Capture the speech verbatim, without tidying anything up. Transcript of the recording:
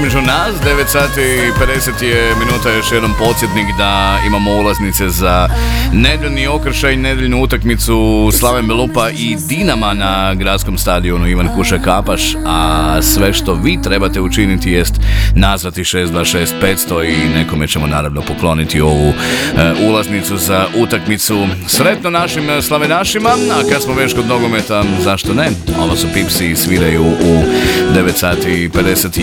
između nas. devet sati i pedeset je minuta, još jedan podsjetnik da imamo ulaznice za nedeljni okršaj, nedeljnu utakmicu Slaven Belupa i Dinama na gradskom stadionu Ivan Kuša Kapaš, a sve što vi trebate učiniti jest nazvati šest dva šest petsto i nekome ćemo naravno pokloniti ovu uh, ulaznicu za utakmicu. Sretno našim slavenašima, a kad smo već kod nogometa, zašto ne? Ovo su Pipsi, sviraju u devet sati i pedeset